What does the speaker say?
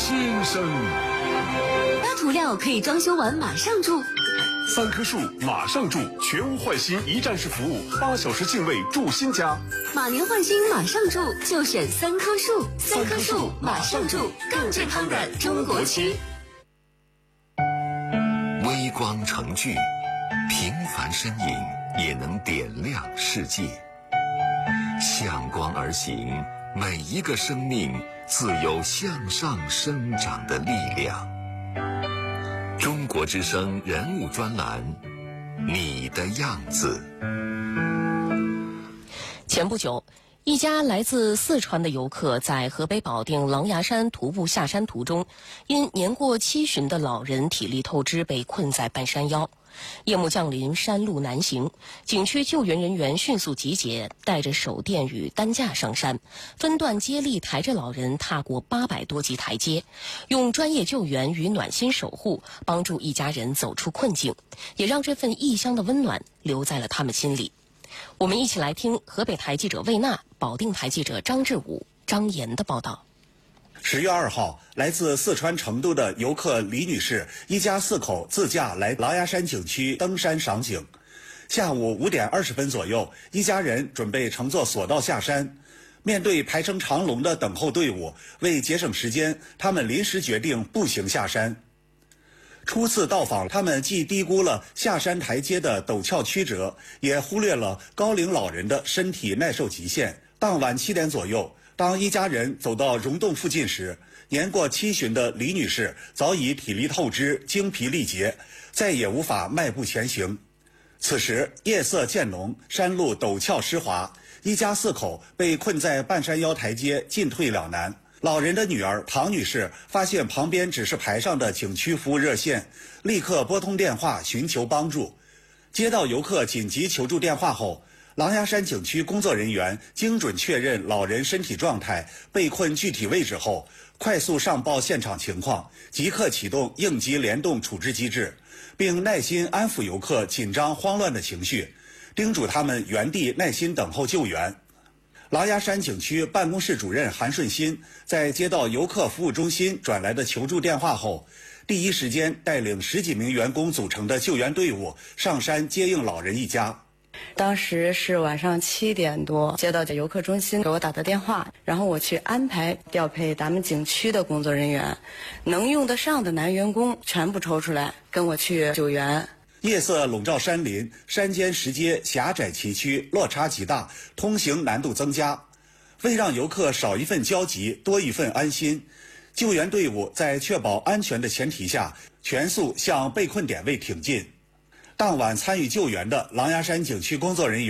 先生。 大涂料可以装修完马上住。 3棵树马上住，全屋换新一站式服务，8小时净位住新家。 马年换新马上住，就选3棵树。3棵树马上住，更健康的中国区。 微光成炬，平凡身影也能点亮世界。向光而行，每一个生命自有向上生长的力量。中国之声人物专栏，你的样子。 前不久，一家来自四川的游客在河北保定狼牙山徒步下山途中，因年过70旬的老人体力透支被困在半山腰。夜幕降临，山路难行，景区救援人员迅速集结，带着手电与担架上山，分段接力抬着老人踏过800多级台阶，用专业救援与暖心守护帮助一家人走出困境，也让这份异乡的温暖留在了他们心里。我们一起来听河北台记者魏娜、保定台记者张志武、张岩的报道。 10月2号，来自四川成都的游客李女士一家4口自驾来狼牙山景区登山赏景。下午5点20分左右，一家人准备乘坐索道下山。面对排成长龙的等候队伍，为节省时间，他们临时决定步行下山。初次到访，他们既低估了下山台阶的陡峭曲折，也忽略了高龄老人的身体耐受极限。当晚7点左右，当一家人走到溶洞附近时，年过70旬的李女士早已体力透支、精疲力竭，再也无法迈步前行。此时夜色渐浓，山路陡峭湿滑，一家4口被困在半山腰台阶，进退两难。老人的女儿唐女士发现旁边指示牌上的景区服务热线，立刻拨通电话寻求帮助。接到游客紧急求助电话后，狼牙山景区工作人员精准确认老人身体状态、被困具体位置后，快速上报现场情况，即刻启动应急联动处置机制，并耐心安抚游客紧张慌乱的情绪，叮嘱他们原地耐心等候救援。狼牙山景区办公室主任韩顺新在接到游客服务中心转来的求助电话后，第一时间带领10几名员工组成的救援队伍上山接应老人一家。 当时是晚上7点多，接到游客中心给我打的电话，然后我去安排调配咱们景区的工作人员，能用得上的男员工全部抽出来跟我去救援。 夜色笼罩山林，山间石阶狭窄崎岖，落差极大，通行难度增加。为让游客少一份焦急，多一份安心，救援队伍在确保安全的前提下，全速向被困点位挺进。当晚参与救援的狼牙山景区工作人员